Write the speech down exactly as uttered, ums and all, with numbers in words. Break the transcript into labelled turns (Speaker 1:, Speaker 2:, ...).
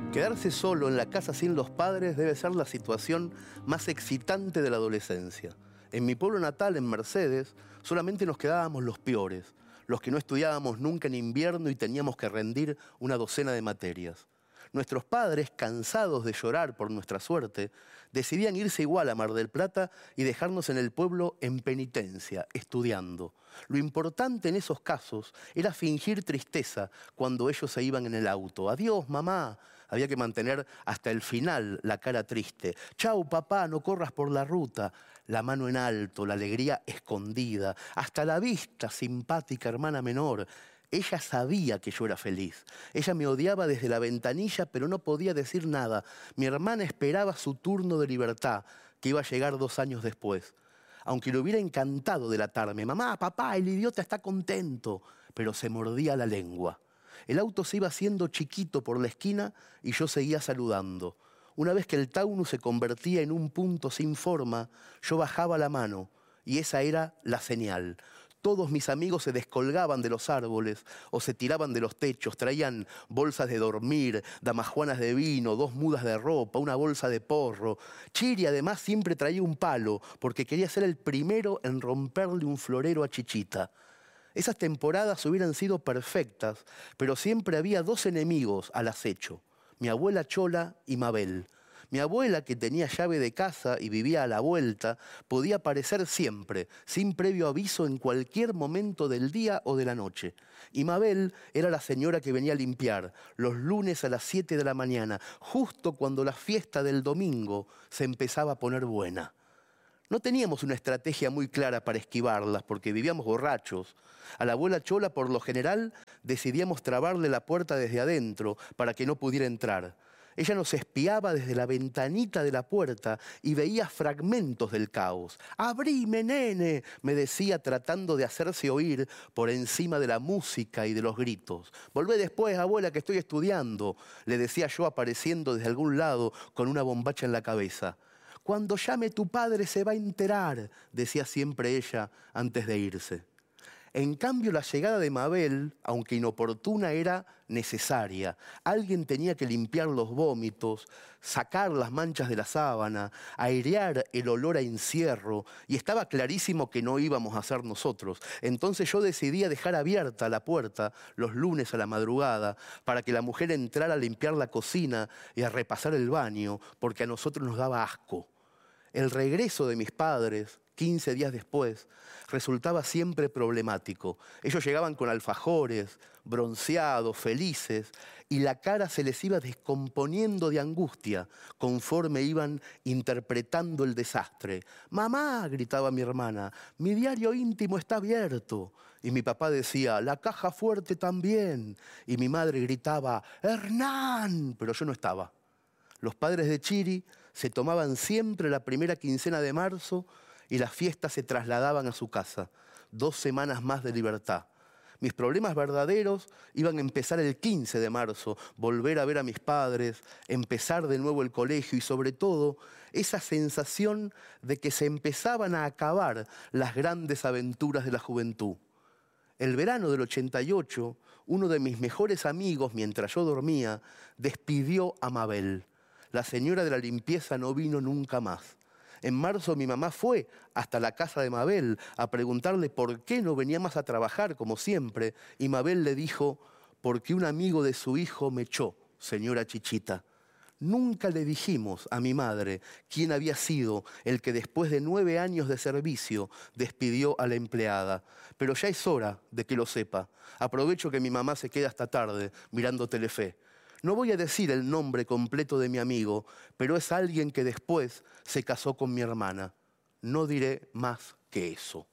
Speaker 1: Quedarse solo en la casa sin los padres debe ser la situación más excitante de la adolescencia. En mi pueblo natal, en Mercedes, solamente nos quedábamos los peores, los que no estudiábamos nunca en invierno y teníamos que rendir una docena de materias. Nuestros padres, cansados de llorar por nuestra suerte, decidían irse igual a Mar del Plata y dejarnos en el pueblo en penitencia, estudiando. Lo importante en esos casos era fingir tristeza cuando ellos se iban en el auto. «Adiós, mamá». Había que mantener hasta el final la cara triste. «Chau, papá, no corras por la ruta». La mano en alto, la alegría escondida, hasta la vista simpática hermana menor. Ella sabía que yo era feliz. Ella me odiaba desde la ventanilla, pero no podía decir nada. Mi hermana esperaba su turno de libertad, que iba a llegar dos años después. Aunque le hubiera encantado delatarme, «Mamá, papá, el idiota está contento», pero se mordía la lengua. El auto se iba haciendo chiquito por la esquina y yo seguía saludando. Una vez que el Taunus se convertía en un punto sin forma, yo bajaba la mano y esa era la señal. Todos mis amigos se descolgaban de los árboles o se tiraban de los techos, traían bolsas de dormir, damajuanas de vino, dos mudas de ropa, una bolsa de porro. Chiri además siempre traía un palo porque quería ser el primero en romperle un florero a Chichita. Esas temporadas hubieran sido perfectas, pero siempre había dos enemigos al acecho, mi abuela Chola y Mabel. Mi abuela, que tenía llave de casa y vivía a la vuelta, podía aparecer siempre, sin previo aviso, en cualquier momento del día o de la noche. Y Mabel era la señora que venía a limpiar, los lunes a las siete de la mañana, justo cuando la fiesta del domingo se empezaba a poner buena. No teníamos una estrategia muy clara para esquivarlas, porque vivíamos borrachos. A la abuela Chola, por lo general, decidíamos trabarle la puerta desde adentro para que no pudiera entrar. Ella nos espiaba desde la ventanita de la puerta y veía fragmentos del caos. «¡Abrime, nene!», me decía, tratando de hacerse oír por encima de la música y de los gritos. «Volvé después, abuela, que estoy estudiando», le decía yo, apareciendo desde algún lado con una bombacha en la cabeza. «Cuando llame tu padre se va a enterar», decía siempre ella antes de irse. En cambio, la llegada de Mabel, aunque inoportuna, era necesaria. Alguien tenía que limpiar los vómitos, sacar las manchas de la sábana, airear el olor a encierro, y estaba clarísimo que no íbamos a ser nosotros. Entonces yo decidía dejar abierta la puerta los lunes a la madrugada para que la mujer entrara a limpiar la cocina y a repasar el baño, porque a nosotros nos daba asco. El regreso de mis padres, quince días después, resultaba siempre problemático. Ellos llegaban con alfajores, bronceados, felices, y la cara se les iba descomponiendo de angustia conforme iban interpretando el desastre. «Mamá», gritaba mi hermana, «mi diario íntimo está abierto». Y mi papá decía, «la caja fuerte también». Y mi madre gritaba, «Hernán», pero yo no estaba. Los padres de Chiri se tomaban siempre la primera quincena de marzo y las fiestas se trasladaban a su casa. Dos semanas más de libertad. Mis problemas verdaderos iban a empezar el quince de marzo, volver a ver a mis padres, empezar de nuevo el colegio y sobre todo esa sensación de que se empezaban a acabar las grandes aventuras de la juventud. El verano del ochenta y ocho, uno de mis mejores amigos, mientras yo dormía, despidió a Mabel. La señora de la limpieza no vino nunca más. En marzo mi mamá fue hasta la casa de Mabel a preguntarle por qué no venía más a trabajar como siempre, y Mabel le dijo, «porque un amigo de su hijo me echó, señora Chichita». Nunca le dijimos a mi madre quién había sido el que después de nueve años de servicio despidió a la empleada. Pero ya es hora de que lo sepa. Aprovecho que mi mamá se queda hasta tarde mirando Telefe. No voy a decir el nombre completo de mi amigo, pero es alguien que después se casó con mi hermana. No diré más que eso.